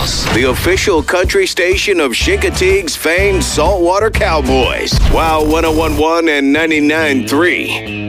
Sports, the official country station of Chincoteague's famed Saltwater Cowboys. Wow 101.1 and 99.3.